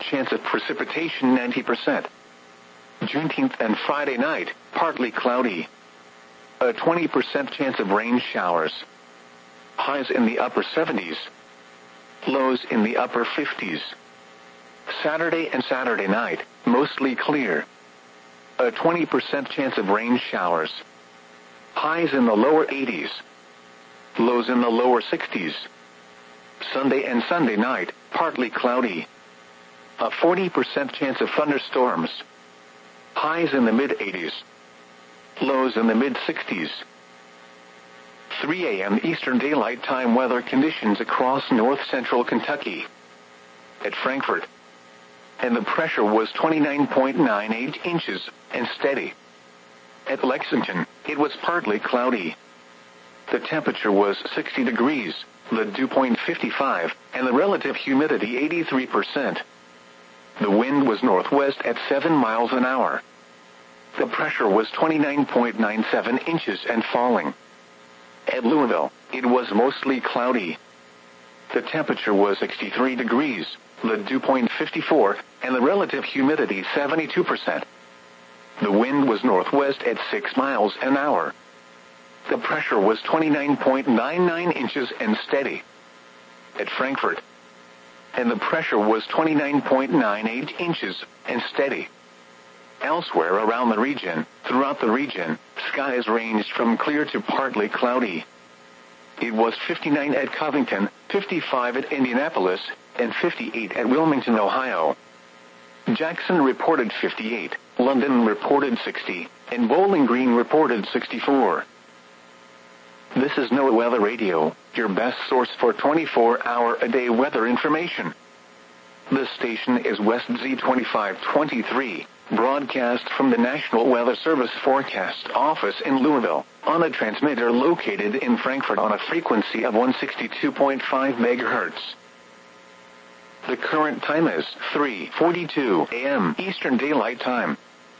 chance of precipitation 90%. Juneteenth and Friday night, partly cloudy. A 20% chance of rain showers. Highs in the upper 70s. Lows in the upper 50s. Saturday and Saturday night, mostly clear. A 20% chance of rain showers. Highs in the lower 80s. Lows in the lower 60s. Sunday and Sunday night, partly cloudy. A 40% chance of thunderstorms. Highs in the mid-80s. Lows in the mid-60s. 3 a.m. Eastern Daylight Time weather conditions across north-central Kentucky. At Frankfort. And the pressure was 29.98 inches and steady. At Lexington, it was partly cloudy. The temperature was 60 degrees, the dew point 55, and the relative humidity 83%. The wind was northwest at 7 miles an hour. The pressure was 29.97 inches and falling. At Louisville, it was mostly cloudy. The temperature was 63 degrees, the dew point 54, and the relative humidity 72%. The wind was northwest at 6 miles an hour. The pressure was 29.99 inches and steady. At Frankfort. And the pressure was 29.98 inches and steady. Elsewhere around the region, throughout the region, skies ranged from clear to partly cloudy. It was 59 at Covington, 55 at Indianapolis, and 58 at Wilmington, Ohio. Jackson reported 58, London reported 60, and Bowling Green reported 64. This is NOAA Weather Radio, your best source for 24-hour-a-day weather information. This station is West Z2523, broadcast from the National Weather Service Forecast Office in Louisville, on a transmitter located in Frankfort on a frequency of 162.5 megahertz. The current time is 3:42 a.m. Eastern Daylight Time.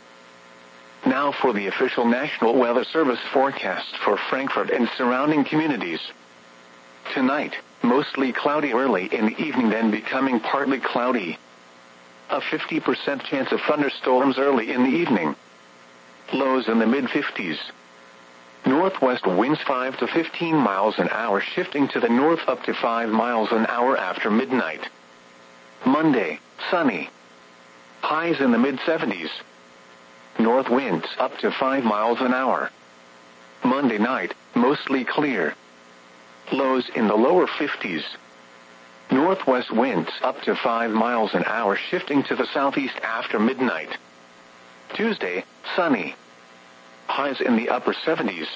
Now for the official National Weather Service forecast for Frankfort and surrounding communities. Tonight, mostly cloudy early in the evening, then becoming partly cloudy. A 50% chance of thunderstorms early in the evening. Lows in the mid-50s. Northwest winds 5 to 15 miles an hour, shifting to the north up to 5 miles an hour after midnight. Monday, sunny. Highs in the mid-70s. North winds up to 5 miles an hour. Monday night, mostly clear. Lows in the lower 50s. Northwest winds up to 5 miles an hour, shifting to the southeast after midnight. Tuesday, sunny. Highs in the upper 70s.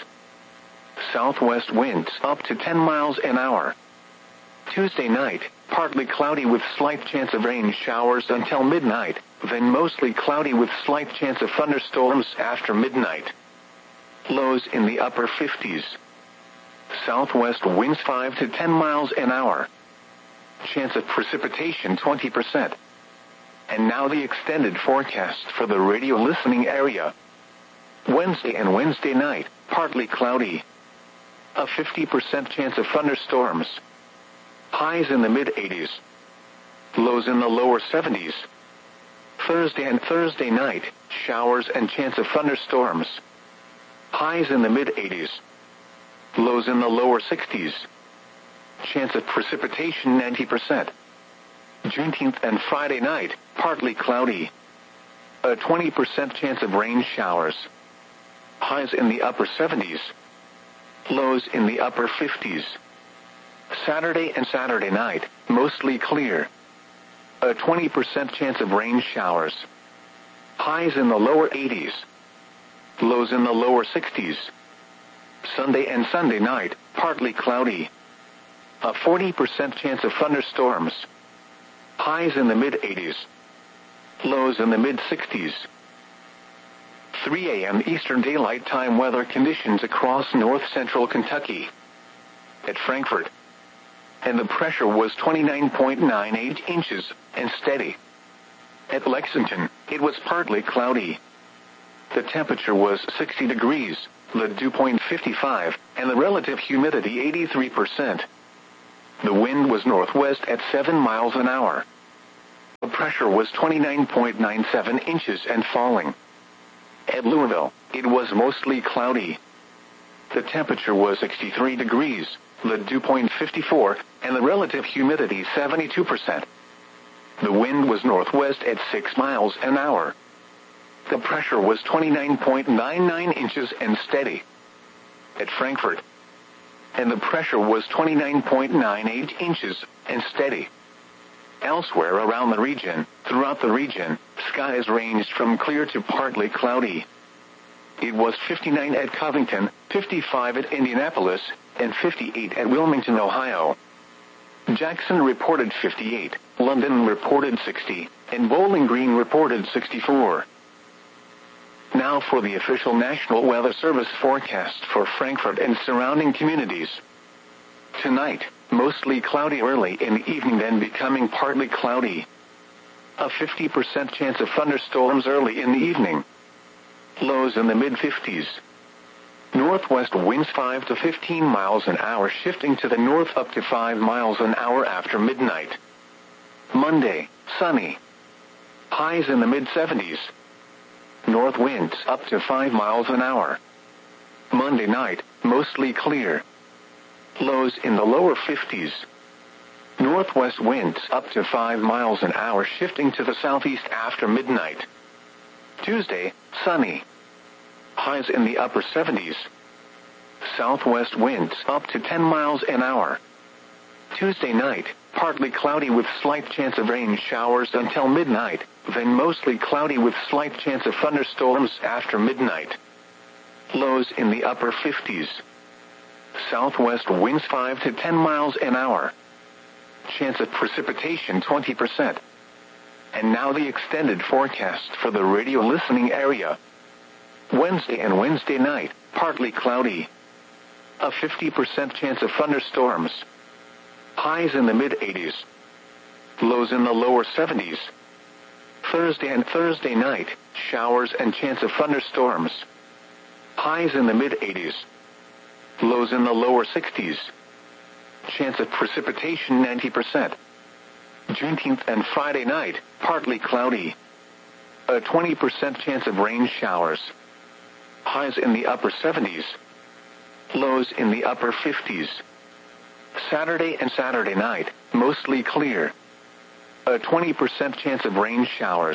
Southwest winds up to 10 miles an hour. Tuesday night, partly cloudy with slight chance of rain showers until midnight, then mostly cloudy with slight chance of thunderstorms after midnight. Lows in the upper 50s. Southwest winds 5 to 10 miles an hour. Chance of precipitation 20%. And now the extended forecast for the radio listening area. Wednesday and Wednesday night, partly cloudy. A 50% chance of thunderstorms. Highs in the mid-80s. Lows in the lower 70s. Thursday and Thursday night, showers and chance of thunderstorms. Highs in the mid-80s. Lows in the lower 60s. Chance of precipitation 90%. Juneteenth and Friday night, partly cloudy. A 20% chance of rain showers. Highs in the upper 70s. Lows in the upper 50s. Saturday and Saturday night, mostly clear. A 20% chance of rain showers. Highs in the lower 80s. Lows in the lower 60s. Sunday and Sunday night, partly cloudy. A 40% chance of thunderstorms. Highs in the mid-80s. Lows in the mid-60s. 3 a.m. Eastern Daylight Time weather conditions across north-central Kentucky. At Frankfort. And the pressure was 29.98 inches and steady. At Lexington, it was partly cloudy. The temperature was 60 degrees, the dew point 55, and the relative humidity 83%. The wind was northwest at 7 miles an hour. The pressure was 29.97 inches and falling. At Louisville, it was mostly cloudy. The temperature was 63 degrees, the dew point 54, and the relative humidity 72%. The wind was northwest at 6 miles an hour. The pressure was 29.99 inches and steady. At Frankfort, and the pressure was 29.98 inches and steady. Elsewhere around the region, throughout the region, skies ranged from clear to partly cloudy. It was 59 at Covington, 55 at Indianapolis, and 58 at Wilmington, Ohio. Jackson reported 58, London reported 60, and Bowling Green reported 64. Now for the official National Weather Service forecast for Frankfort and surrounding communities. Tonight, mostly cloudy early in the evening, then becoming partly cloudy. A 50% chance of thunderstorms early in the evening. Lows in the mid-50s. Northwest winds 5 to 15 miles an hour, shifting to the north up to 5 miles an hour after midnight. Monday, sunny. Highs in the mid-70s. North winds up to 5 miles an hour. Monday night, mostly clear. Lows in the lower 50s. Northwest winds up to 5 miles an hour, shifting to the southeast after midnight. Tuesday, sunny. Highs in the upper 70s. Southwest winds up to 10 miles an hour. Tuesday night, partly cloudy with slight chance of rain showers until midnight, then mostly cloudy with slight chance of thunderstorms after midnight. Lows in the upper 50s. Southwest winds 5 to 10 miles an hour. Chance of precipitation 20%. And now the extended forecast for the radio listening area. Wednesday and Wednesday night, partly cloudy. A 50% chance of thunderstorms. Highs in the mid-80s. Lows in the lower 70s. Thursday and Thursday night, showers and chance of thunderstorms. Highs in the mid-80s. Lows in the lower 60s. Chance of precipitation 90%. Juneteenth and Friday night, partly cloudy. A 20% chance of rain showers. Highs in the upper 70s. Lows in the upper 50s. Saturday and Saturday night, mostly clear. A 20% chance of rain showers.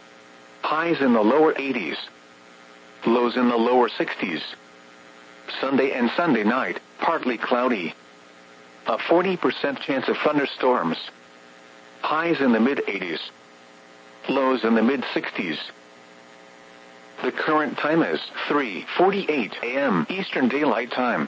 Highs in the lower 80s. Lows in the lower 60s. Sunday and Sunday night, partly cloudy. A 40% chance of thunderstorms. Highs in the mid-80s. Lows in the mid-60s. The current time is 3:48 a.m. Eastern Daylight Time.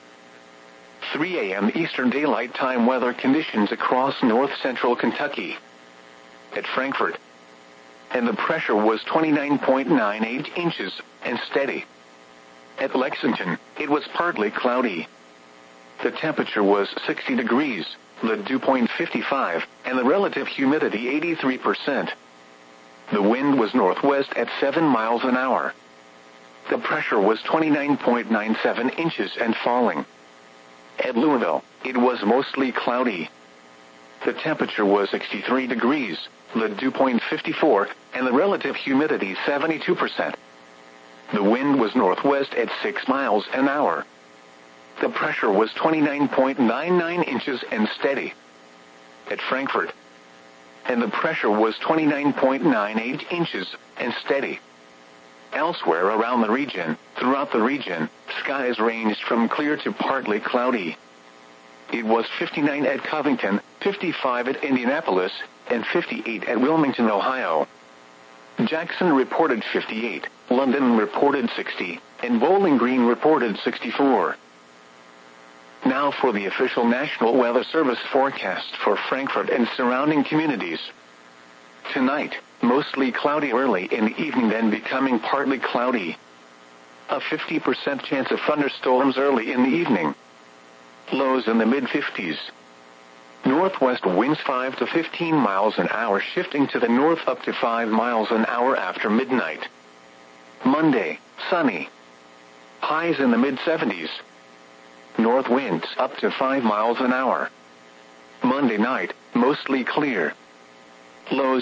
3 a.m. Eastern Daylight Time weather conditions across north-central Kentucky. At Frankfort, and the pressure was 29.98 inches and steady. At Lexington, it was partly cloudy. The temperature was 60 degrees, the dew point 55, and the relative humidity 83%. The wind was northwest at 7 miles an hour. The pressure was 29.97 inches and falling. At Louisville, it was mostly cloudy. The temperature was 63 degrees, the dew point 54, and the relative humidity 72%. The wind was northwest at 6 miles an hour. The pressure was 29.99 inches and steady. At Frankfort, and the pressure was 29.98 inches and steady. Elsewhere around the region, throughout the region, skies ranged from clear to partly cloudy. It was 59 at Covington, 55 at Indianapolis, and 58 at Wilmington, Ohio. Jackson reported 58, London reported 60, and Bowling Green reported 64. Now for the official National Weather Service forecast for Frankfort and surrounding communities. Tonight, mostly cloudy early in the evening, then becoming partly cloudy. A 50% chance of thunderstorms early in the evening. Lows in the mid-50s. Northwest winds 5 to 15 miles an hour, shifting to the north up to 5 miles an hour after midnight. Monday, sunny. Highs in the mid-70s. North winds up to 5 miles an hour. Monday night, mostly clear. Lows